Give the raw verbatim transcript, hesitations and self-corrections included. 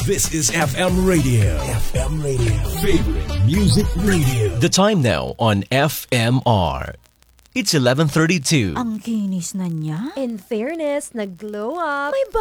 This is F M Radio. F M Radio. Favorite Music Radio. The time now on F M R. It's eleven thirty-two. Ang kinis na niya. In fairness, nag-glow up. May